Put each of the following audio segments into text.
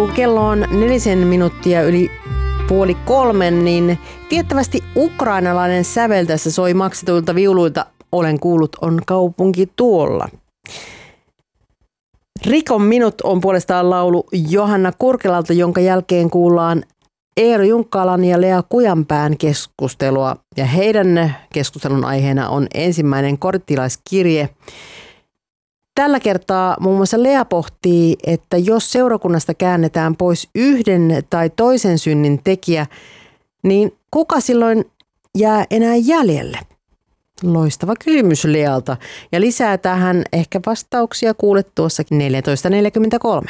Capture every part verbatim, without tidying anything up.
kun kello on nelisen minuuttia yli puoli kolmen, niin tiettävästi ukrainalainen säveltäessä soi maksetuilta viuluilta Olen kuullut on kaupunki tuolla. Rikon minut on puolestaan laulu Johanna Kurkelalta, jonka jälkeen kuullaan Eero Junkkalan ja Lea Kujanpään keskustelua. Ja heidän keskustelun aiheena on ensimmäinen korinttilaiskirje. Tällä kertaa muun muassa Lea pohtii, että jos seurakunnasta käännetään pois yhden tai toisen synnin tekijä, niin kuka silloin jää enää jäljelle? Loistava kysymys Lealta. Ja lisää tähän ehkä vastauksia kuulet tuossa neljätoista neljäkymmentäkolme.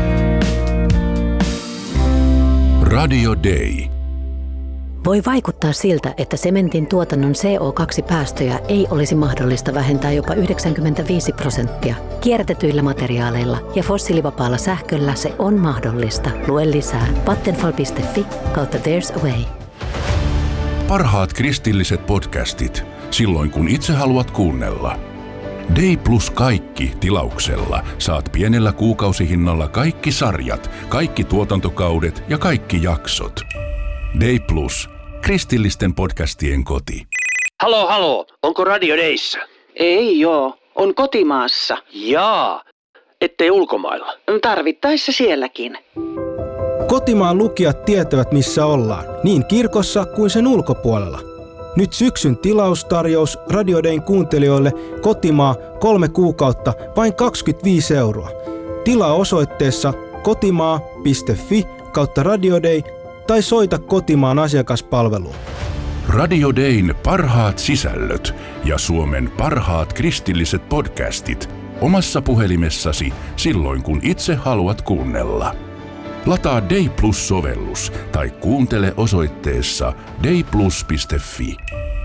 Radio Day. Voi vaikuttaa siltä, että sementin tuotannon C O kaksi päästöjä ei olisi mahdollista vähentää jopa yhdeksänkymmentäviisi prosenttia. Kierrätetyillä materiaaleilla ja fossiilivapaalla sähköllä se on mahdollista. Lue lisää vattenfall piste fi kautta There's a Way. Parhaat kristilliset podcastit, silloin kun itse haluat kuunnella. Day Plus kaikki tilauksella saat pienellä kuukausihinnalla kaikki sarjat, kaikki tuotantokaudet ja kaikki jaksot. Day Plus, kristillisten podcastien koti. Halo, halo, onko Radio Dayssä? Ei joo, on kotimaassa. Jaa, ettei ulkomailla. Tarvittaessa sielläkin. Kotimaan lukijat tietävät missä ollaan, niin kirkossa kuin sen ulkopuolella. Nyt syksyn tilaustarjous Radio Dayn kuuntelijoille kotimaa kolme kuukautta vain kaksikymmentäviisi euroa. Tilaa osoitteessa kotimaa piste fi kautta Radio Day tai soita kotimaan asiakaspalveluun. Radio Dayn parhaat sisällöt ja Suomen parhaat kristilliset podcastit omassa puhelimessasi silloin kun itse haluat kuunnella. Lataa Day Plus-sovellus tai kuuntele osoitteessa day plus piste fi.